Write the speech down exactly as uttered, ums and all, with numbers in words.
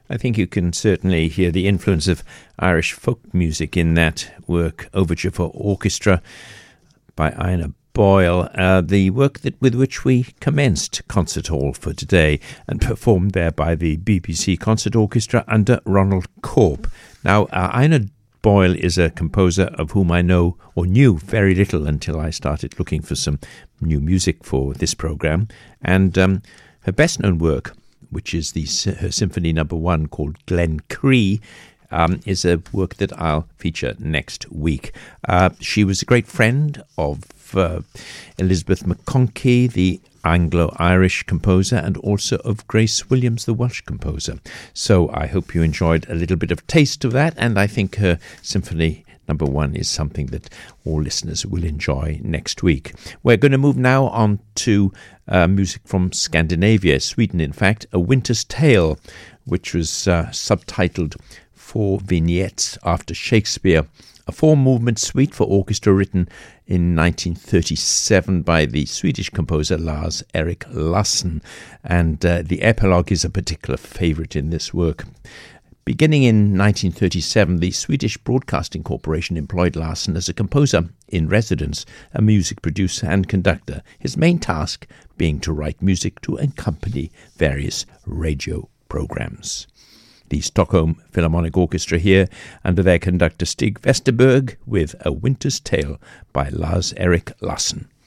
I think you can certainly hear the influence of Irish folk music in that work, Overture for Orchestra by Ina Boyle, uh, the work that with which we commenced Concert Hall for today, and performed there by the B B C Concert Orchestra under Ronald Corp. Now, uh, Ina Boyle is a composer of whom I know or knew very little until I started looking for some new music for this program, and um, her best-known work, which is the her Symphony Number One called Glen Cree, um, is a work that I'll feature next week. Uh, she was a great friend of uh, Elizabeth McConkie, the Anglo-Irish composer, and also of Grace Williams, the Welsh composer. So I hope you enjoyed a little bit of taste of that, and I think her Symphony Number One is something that all listeners will enjoy next week. We're going to move now on to uh, music from Scandinavia, Sweden, in fact, A Winter's Tale, which was uh, subtitled Four Vignettes After Shakespeare, a four-movement suite for orchestra written in nineteen thirty-seven by the Swedish composer Lars Erik Larsson, and uh, the epilogue is a particular favourite in this work. Beginning in nineteen thirty-seven, the Swedish Broadcasting Corporation employed Larsson as a composer in residence, a music producer and conductor, his main task being to write music to accompany various radio programs. The Stockholm Philharmonic Orchestra here, under their conductor Stig Westerberg, with A Winter's Tale by Lars Erik Larsson.